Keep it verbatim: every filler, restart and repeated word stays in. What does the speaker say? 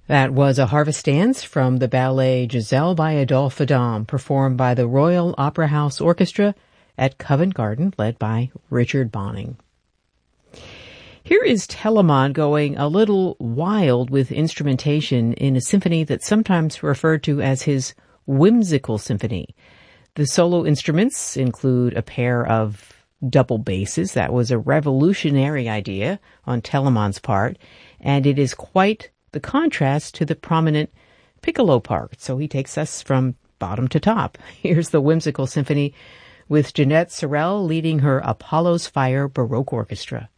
That was a harvest dance from the ballet Giselle by Adolphe Adam, performed by the Royal Opera House Orchestra at Covent Garden, led by Richard Bonning. Here is Telemann going a little wild with instrumentation in a symphony that's sometimes referred to as his whimsical symphony. The solo instruments include a pair of double basses. That was a revolutionary idea on Telemann's part, and it is quite the contrast to the prominent piccolo part. So he takes us from bottom to top. Here's the whimsical symphony with Jeanette Sorel leading her Apollo's Fire Baroque Orchestra.